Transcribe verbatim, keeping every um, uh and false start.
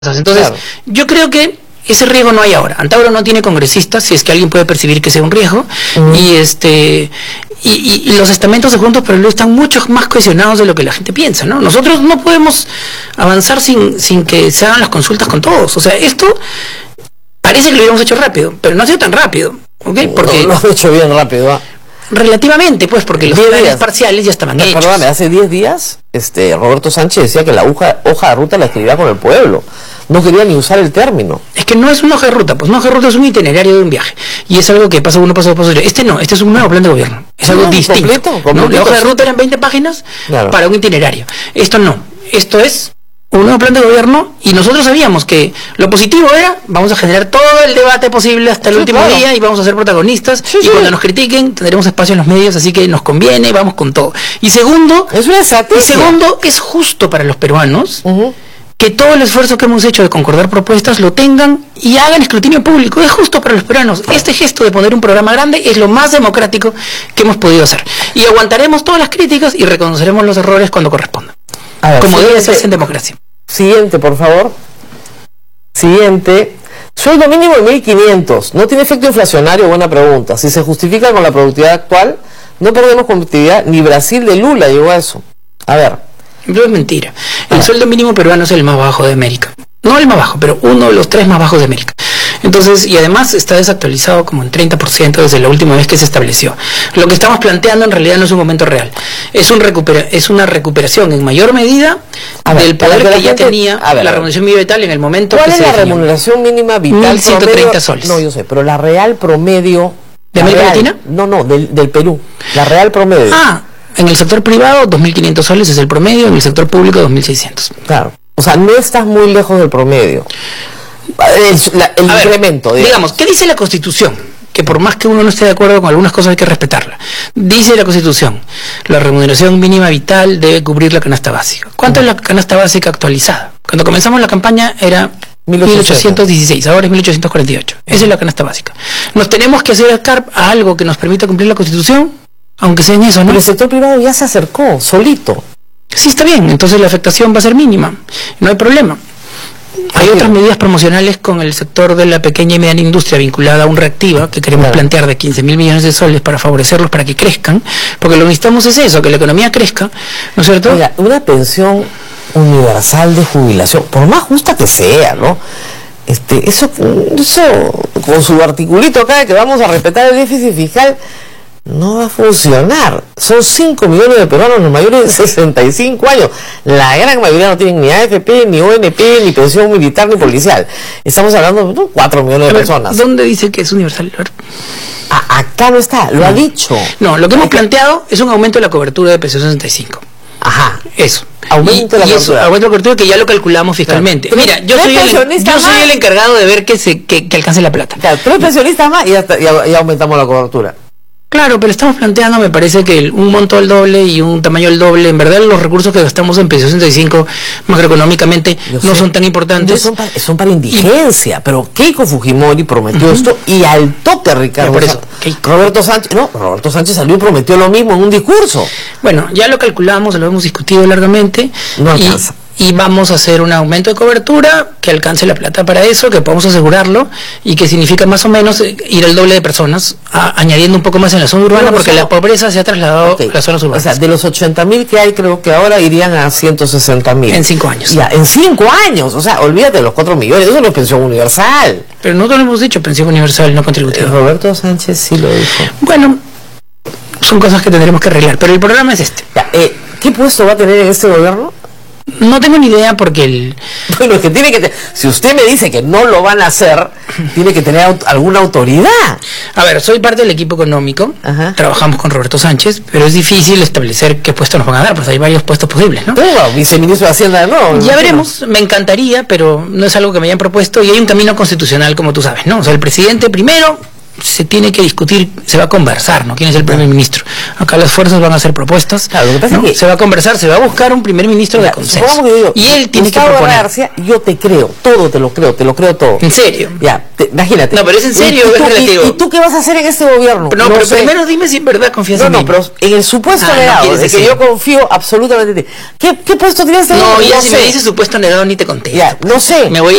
Entonces, claro. yo creo que ese riesgo no hay ahora. Antauro no tiene congresistas, si es que alguien puede percibir que sea un riesgo, uh-huh. y este y, y, y los estamentos de Juntos por el Perú están mucho más cohesionados de lo que la gente piensa, ¿no? Nosotros no podemos avanzar sin, sin que se hagan las consultas con todos. O sea, esto parece que lo hubiéramos hecho rápido, pero no ha sido tan rápido, ¿ok? Porque no, lo has hecho bien rápido, ¿eh? Relativamente, pues, porque los planes días. parciales ya estaban no, hechos. Perdóname, hace diez días este, Roberto Sánchez decía que la hoja, hoja de ruta la escribía con el pueblo. No quería ni usar el término. Es que no es una hoja de ruta, pues una hoja de ruta es un itinerario de un viaje. Y es algo que pasa uno paso a paso. Este no, este es un nuevo plan de gobierno. Es algo no, distinto. Completo, completo, ¿no? La hoja de ruta eran veinte páginas claro. para un itinerario. Esto no. Esto es un nuevo plan de gobierno y nosotros sabíamos que lo positivo era vamos a generar todo el debate posible hasta el sí, último claro. día y vamos a ser protagonistas sí, y sí. cuando nos critiquen tendremos espacio en los medios, así que nos conviene, vamos con todo. Y segundo, es una estrategia. Y segundo, es justo para los peruanos uh-huh. que todo el esfuerzo que hemos hecho de concordar propuestas lo tengan y hagan escrutinio público. Es justo para los peruanos. Este gesto de poner un programa grande es lo más democrático que hemos podido hacer. Y aguantaremos todas las críticas y reconoceremos los errores cuando corresponda. A ver, como debe hacerse en democracia. Siguiente, por favor. Siguiente. Sueldo mínimo de mil quinientos. ¿No tiene efecto inflacionario? Buena pregunta. Si se justifica con la productividad actual, no perdemos competitividad. Ni Brasil de Lula llegó a eso. A ver. No es mentira. El ah. sueldo mínimo peruano es el más bajo de América. No el más bajo, pero uno de los tres más bajos de América. Entonces, y además está desactualizado como en treinta por ciento desde la última vez que se estableció. Lo que estamos planteando en realidad no es un aumento real. Es, un recupera, es una recuperación en mayor medida ver, del poder que ya gente, tenía ver, la remuneración mínima vital en el momento que se ¿Cuál es la remuneración mínima vital? mil ciento treinta soles. No, yo sé, pero la real promedio... ¿De América real, Latina? No, no, del, del Perú. La real promedio. Ah, en el sector privado dos mil quinientos soles es el promedio, en el sector público dos mil seiscientos. Claro. O sea, no estás muy lejos del promedio. El, la, el incremento. Ver, digamos, ¿qué dice la Constitución? Que por más que uno no esté de acuerdo con algunas cosas hay que respetarla. Dice la Constitución, la remuneración mínima vital debe cubrir la canasta básica. ¿Cuánto uh-huh. es la canasta básica actualizada? Cuando comenzamos la campaña era mil ochocientos dieciséis, ahora es mil ochocientos cuarenta y ocho. Uh-huh. Esa es la canasta básica. Nos tenemos que acercar a algo que nos permita cumplir la Constitución, aunque sea en eso, ¿no? Pero el sector privado ya se acercó, solito. Sí, está bien, entonces la afectación va a ser mínima, no hay problema. Hay otras medidas promocionales con el sector de la pequeña y mediana industria vinculada a un reactiva que queremos claro. plantear de quince mil millones de soles para favorecerlos, para que crezcan, porque lo que necesitamos es eso, que la economía crezca, ¿no es cierto? Mira, una pensión universal de jubilación, por más justa que sea, ¿no? Este, eso, eso con su articulito acá de que vamos a respetar el déficit fiscal, no va a funcionar. Son cinco millones de peruanos, los mayores de sesenta y cinco años. La gran mayoría no tienen ni A F P, ni O N P, ni pensión militar, ni policial. Estamos hablando de cuatro millones de personas. ¿Dónde dice que es universal? A, acá no está, lo no. ha dicho. No, lo que hemos planteado es un aumento de la cobertura de P C sesenta y cinco. Ajá. Eso. Aumento de la cobertura. Eso, aumento de la cobertura que ya lo calculamos fiscalmente. Claro. Mira, yo soy, el, yo soy el encargado de ver que se que, que alcance la plata. Claro, tres pensionistas más y ya, ya, ya aumentamos la cobertura. Claro, pero estamos planteando, me parece que el, un monto al doble y un tamaño al doble, en verdad los recursos que gastamos en P C sesenta y cinco macroeconómicamente no sé, son tan importantes. No son, para, son para indigencia, y, pero Keiko Fujimori prometió uh-huh. esto y al toque Ricardo por eso, Sánchez, Roberto Sánchez, no, Roberto Sánchez salió y prometió lo mismo en un discurso. Bueno, ya lo calculamos, lo hemos discutido largamente. No alcanza. Y, y vamos a hacer un aumento de cobertura que alcance la plata para eso, que podamos asegurarlo y que significa más o menos ir al doble de personas, a, añadiendo un poco más en la zona urbana, porque la pobreza se ha trasladado okay. a las zonas urbanas. O sea, de los ochenta mil que hay, creo que ahora irían a ciento sesenta mil. En cinco años. Ya, en cinco años. O sea, olvídate de los cuatro millones, eso no es pensión universal. Pero nosotros lo hemos dicho, pensión universal no contributiva. Eh, Roberto Sánchez sí lo dijo. Bueno, son cosas que tendremos que arreglar, pero el programa es este. Ya, eh, ¿qué puesto va a tener en este gobierno? No tengo ni idea porque el... Bueno, es que tiene que... Te... Si usted me dice que no lo van a hacer, tiene que tener aut alguna autoridad. A ver, soy parte del equipo económico, Ajá. trabajamos con Roberto Sánchez, pero es difícil establecer qué puestos nos van a dar, pues hay varios puestos posibles, ¿no? Pero, viceministro de Hacienda, no. Ya veremos, me encantaría, pero no es algo que me hayan propuesto y hay un camino constitucional, como tú sabes, ¿no? O sea, el presidente primero se tiene que discutir, se va a conversar, ¿no? ¿Quién es el primer ministro? Acá las fuerzas van a hacer propuestas, claro, lo que pasa ¿no? es que se va a conversar, se va a buscar un primer ministro mira, de consenso. Digo, y él tiene Gustavo que proponer. García, yo te creo, todo te lo creo, te lo creo todo. ¿En serio? Ya, te, imagínate. No, pero es en serio, ¿Y, es tú, relativo. Y, ¿Y tú qué vas a hacer en este gobierno? No, no pero sé. Primero dime si en verdad confías no, en no, mí. No, pero en el supuesto ah, negado, no de que yo confío absolutamente en ti. ¿Qué, qué puesto tienes? No, no ya sé. si me dices supuesto negado ni te contesto. Ya, no sé. Me voy